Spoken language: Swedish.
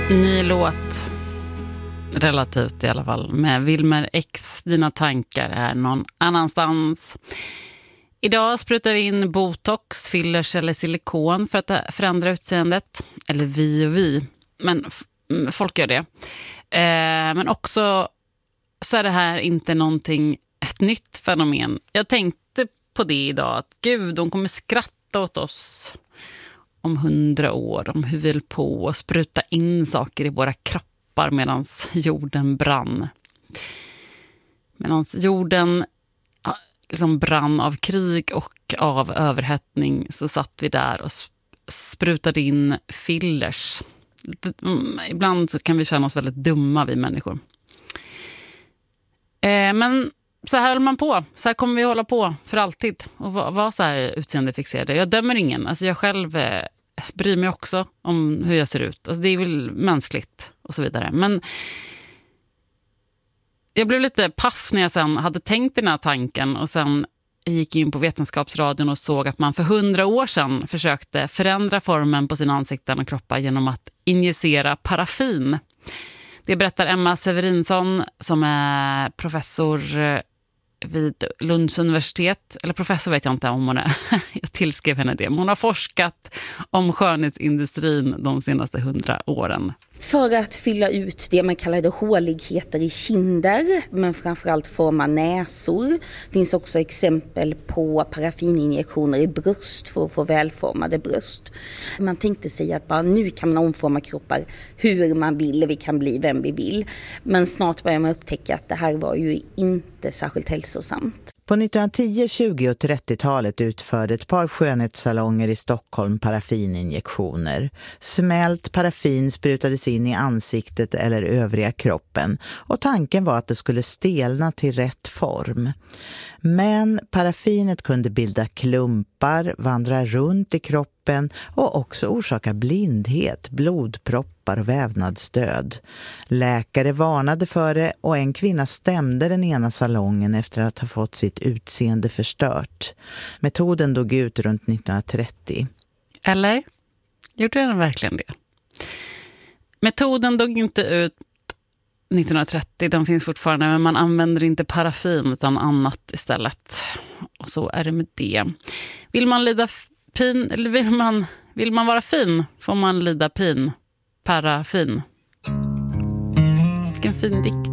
Ny låt, relativt i alla fall, med Wilmer X. Dina tankar är någon annanstans. Idag sprutar vi in botox, fillers eller silikon för att förändra utseendet. Eller vi. Men folk gör det. Men också så är det här inte ett nytt fenomen. Jag tänkte på det idag, att gud, de kommer skratta åt oss om 100 år, om hur vi vill på och spruta in saker i våra kroppar medan jorden brann. Medan jorden liksom brann av krig och av överhettning, så satt vi där och sprutade in fillers. Ibland så kan vi känna oss väldigt dumma, vi människor. Men så här håller man på. Så här kommer vi hålla på för alltid. Och vara så här utseendefixerade. Jag dömer ingen. Alltså jag själv bryr mig också om hur jag ser ut. Alltså det är väl mänskligt och så vidare. Men jag blev lite paff när jag sen hade tänkt den här tanken. Och sen gick in på Vetenskapsradion och såg att man för 100 år sedan försökte förändra formen på sina ansikten och kroppar genom att injicera paraffin. Det berättar Emma Severinsson som är professor vid Lunds universitet. Eller professor vet jag inte om hon är. Jag tillskrev henne det. Men hon har forskat om skönhetsindustrin de senaste 100 åren. För att fylla ut det man kallar håligheter i kinder, men framförallt forma näsor. Det finns också exempel på paraffininjektioner i bröst för att få välformade bröst. Man tänkte sig att bara nu kan man omforma kroppar hur man vill, vi kan bli vem vi vill. Men snart börjar man upptäcka att det här var ju inte särskilt hälsosamt. På 1910-, 20- och 30-talet utförde ett par skönhetssalonger i Stockholm paraffininjektioner. Smält paraffin sprutades in i ansiktet eller övriga kroppen och tanken var att det skulle stelna till rätt form. Men paraffinet kunde bilda klumpar, vandra runt i kroppen och också orsaka blindhet, blodproppar och vävnadsdöd. Läkare varnade för det och en kvinna stämde den ena salongen efter att ha fått sitt utseende förstört. Metoden dog ut runt 1930. Eller? Gjorde den verkligen det? Metoden dog inte ut 1930, den finns fortfarande, men man använder inte paraffin utan annat istället. Och så är det med det. Vill man lida pin, eller vill man vara fin, får man lida pin. Paraffin. Vilken fin dikt.